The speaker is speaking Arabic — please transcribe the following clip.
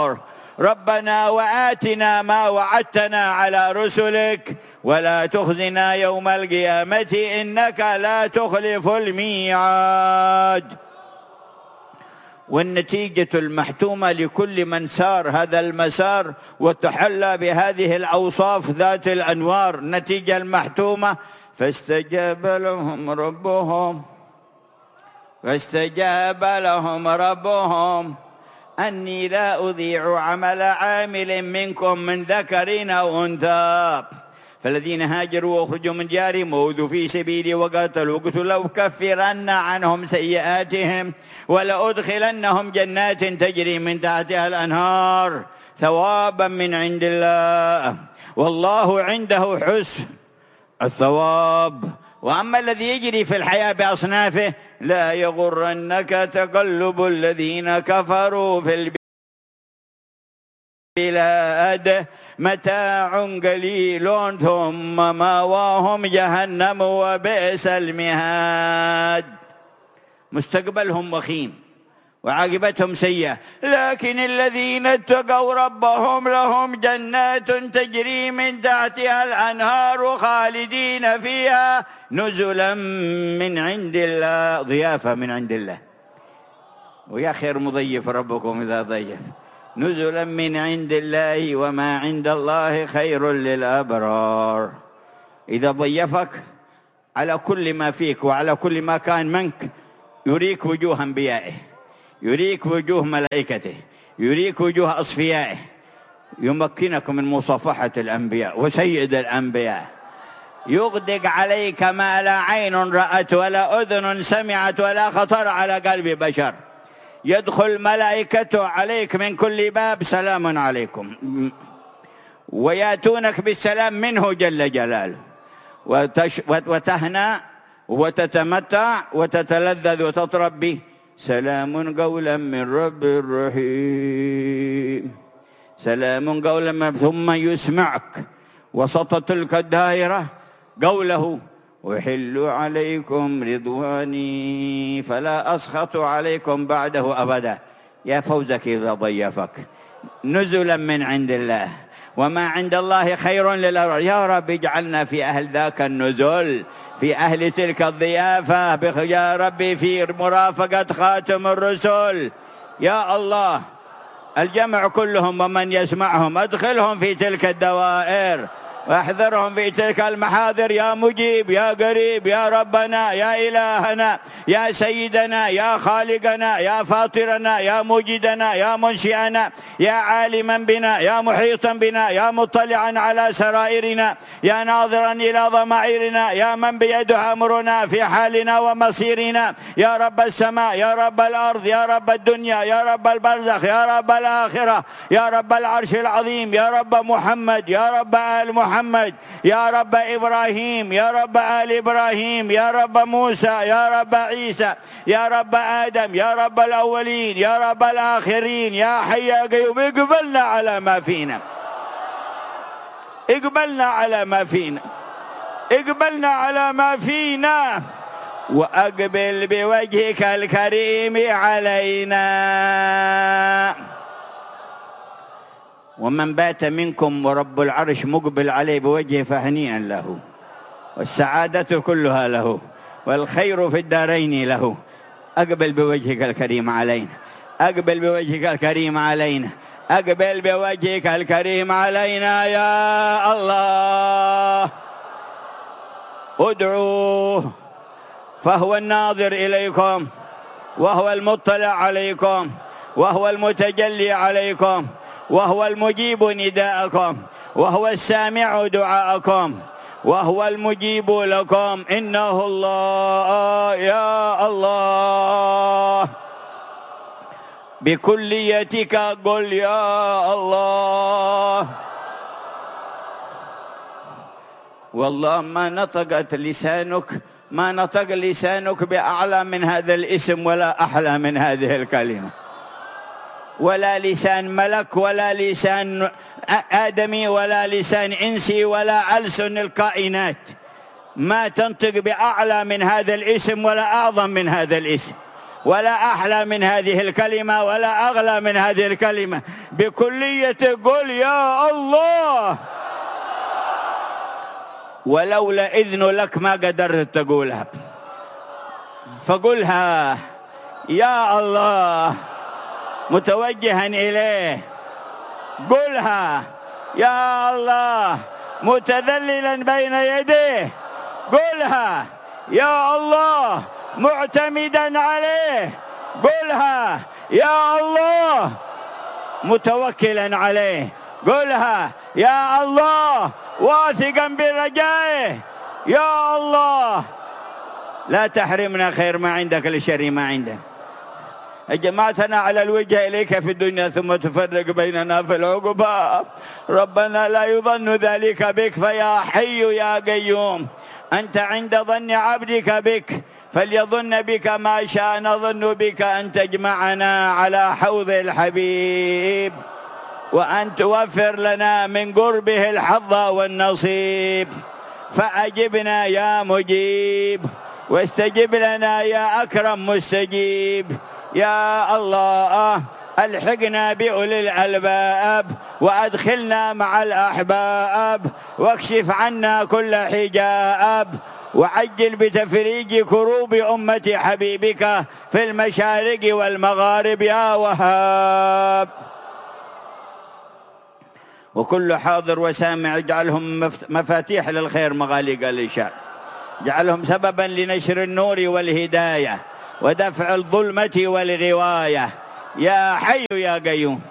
ربنا وآتنا ما وعدتنا على رسلك ولا تخزنا يوم القيامة إنك لا تخلف الميعاد. والنتيجة المحتومة لكل من سار هذا المسار وتحلى بهذه الأوصاف ذات الأنوار، نتيجة المحتومة: فاستجاب لهم ربهم أني لا أضيع عمل عامل منكم من ذكر أو أنثى، فالذين هاجروا واخرجوا من ديارهم وأوذوا في سبيلي وقاتلوا لأكفرن عنهم سيئاتهم ولأدخلنهم جنات تجري من تحتها الأنهار ثوابا من عند الله والله عنده حسن الثواب. وأما الذي يجري في الحياة بأصنافه لا يغرنك تقلب الذين كفروا في البلاد متاع قليل ثم مأواهم جهنم وبئس المهاد. مستقبلهم وخيم وعاقبتهم سيئة، لكن الذين اتقوا ربهم لهم جنات تجري من تحتها الأنهار خالدين فيها نزلا من عند الله، ضيافة من عند الله. ويا خير مضيف ربكم إذا ضيف. نزلا من عند الله وما عند الله خير للأبرار. إذا ضيفك على كل ما فيك وعلى كل ما كان منك يريك وجوه أنبيائه، يريك وجوه ملائكته، يريك وجوه أصفيائه، يمكنك من مصافحة الأنبياء وسيد الأنبياء، يغدق عليك ما لا عين رأت ولا أذن سمعت ولا خطر على قلب بشر. يدخل ملائكته عليك من كل باب سلام عليكم، ويأتونك بالسلام منه جل جلاله، وتهنى وتتمتع وتتلذذ وتطرب به. سلام قولا من رب رحيم، سلام قولا من. ثم يسمعك وسط تلك الدائرة قوله: أحل عليكم رضواني فلا أسخط عليكم بعده أبدا. يا فوزك إذا ضيفك. نزلا من عند الله وما عند الله خير للأبرار. يا رب اجعلنا في أهل ذاك النزول، في أهل تلك الضيافة، يا ربي في مرافقة خاتم الرسل. يا الله الجمع كلهم ومن يسمعهم أدخلهم في تلك الدوائر واحذرهم في تلك المحاذر. يا مجيب يا قريب يا ربنا يا إلهنا يا سيدنا يا خالقنا يا فاطرنا يا مجدنا يا منشئنا يا عالما بنا يا محيطا بنا يا مطلعا على سرائرنا يا ناظرا إلى ضمائرنا يا من بيده أمرنا في حالنا ومصيرنا. يا رب السماء يا رب الأرض يا رب الدنيا يا رب البرزخ يا رب الآخرة يا رب العرش العظيم يا رب محمد يا رب آل محمد يا رب إبراهيم يا رب آل إبراهيم يا رب موسى يا رب عيسى يا رب آدم يا رب الأولين يا رب الآخرين يا حي يا قيوم. اقبلنا على ما فينا، اقبلنا على ما فينا، اقبلنا على ما فينا، وأقبل بوجهك الكريم علينا. ومن بات منكم ورب العرش مقبل عليه بوجهه فهنيئا له، والسعادة كلها له، والخير في الدارين له. أقبل بوجهك الكريم علينا، أقبل بوجهك الكريم علينا، أقبل بوجهك الكريم علينا يا الله. ادعوه فهو الناظر إليكم وهو المطلع عليكم وهو المتجلي عليكم وهو المجيب نداءكم وهو السامع دعاءكم وهو المجيب لكم. إنه الله يا الله. بكليتك قل يا الله. والله ما نطق لسانك بأعلى من هذا الاسم ولا أحلى من هذه الكلمة، ولا لسان ملك ولا لسان آدمي ولا لسان إنسي ولا ألسن الكائنات ما تنطق بأعلى من هذا الاسم ولا أعظم من هذا الاسم. ولا أحلى من هذه الكلمة ولا أغلى من هذه الكلمة. بكلية قل يا الله، ولولا إذن لك ما قدرت تقولها، فقلها يا الله متوجها إليه، قلها يا الله متذللا بين يديه، قلها يا الله معتمدا عليه، قلها يا الله متوكلا عليه، قلها يا الله واثقا برجائه. يا الله لا تحرمنا خير ما عندك لشر ما عندنا. جمعتنا على الوجه إليك في الدنيا ثم تفرق بيننا في العقبى. ربنا لا يظن ذلك بك، فيا حي يا قيوم أنت عند ظن عبدك بك، فليظن بك ما شاء. نظن بك أن تجمعنا على حوض الحبيب، وأن توفر لنا من قربه الحظ والنصيب. فأجبنا يا مجيب، واستجب لنا يا أكرم مستجيب. يا الله ألحقنا بأولي الألباب، وأدخلنا مع الأحباب، واكشف عنا كل حجاب، وعجل بتفريج كروب أمة حبيبك في المشارق والمغارب يا وهاب. وكل حاضر وسامع اجعلهم مفاتيح للخير مغاليق للشر، اجعلهم سببا لنشر النور والهداية ودفع الظلمة والغواية. يا حي يا قيوم.